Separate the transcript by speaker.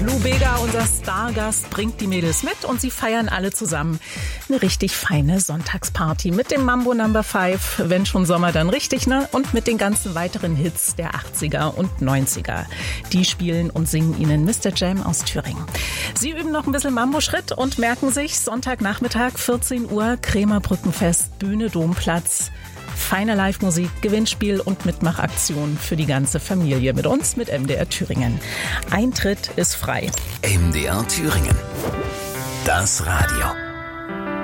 Speaker 1: Lou Bega, unser Stargast, bringt die Mädels mit und sie feiern alle zusammen eine richtig feine Sonntagsparty mit dem Mambo No. 5, wenn schon Sommer, dann richtig, ne? Und mit den ganzen weiteren Hits der 80er und 90er. Die spielen und singen ihnen Mr. Jam aus Thüringen. Sie üben noch ein bisschen Mambo-Schritt und merken sich, Sonntagnachmittag, 14 Uhr, Krämerbrückenfest, Bühne Domplatz. Feine Live-Musik, Gewinnspiel und Mitmachaktion für die ganze Familie mit uns, mit MDR Thüringen. Eintritt ist frei.
Speaker 2: MDR Thüringen. Das Radio.